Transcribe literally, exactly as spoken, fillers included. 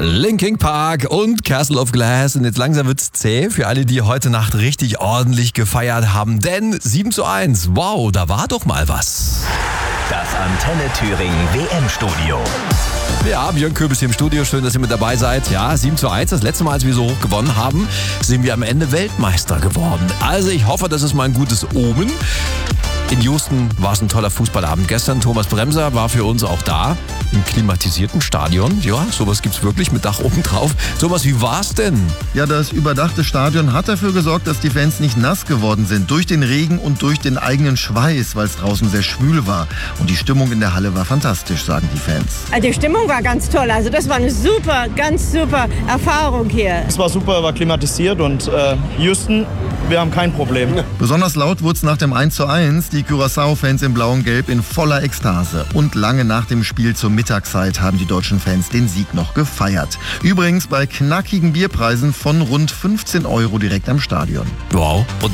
Linkin Park und Castle of Glass. Und jetzt langsam wird's zäh für alle, die heute Nacht richtig ordentlich gefeiert haben. Denn sieben zu eins, wow, da war doch mal was. Das Antenne Thüringen W M-Studio. Ja, Björn Köbis hier im Studio. Schön, dass ihr mit dabei seid. Ja, sieben zu eins. Das letzte Mal, als wir so hoch gewonnen haben, sind wir am Ende Weltmeister geworden. Also ich hoffe, das ist mal ein gutes Omen. In Houston war es ein toller Fußballabend gestern. Thomas Bremser war für uns auch da, im klimatisierten Stadion. Ja, sowas gibt's wirklich mit Dach oben drauf. Thomas, wie war's denn? Ja, das überdachte Stadion hat dafür gesorgt, dass die Fans nicht nass geworden sind. Durch den Regen und durch den eigenen Schweiß, weil es draußen sehr schwül war. Und die Stimmung in der Halle war fantastisch, sagen die Fans. Die Stimmung war ganz toll. Also das war eine super, ganz super Erfahrung hier. Es war super, war klimatisiert und äh, Houston, wir haben kein Problem. Besonders laut wurde es nach dem eins zu eins. Die Curaçao-Fans in Blau und Gelb in voller Ekstase. Und lange nach dem Spiel zur Mittagszeit haben die deutschen Fans den Sieg noch gefeiert. Übrigens bei knackigen Bierpreisen von rund fünfzehn Euro direkt am Stadion. Wow. Und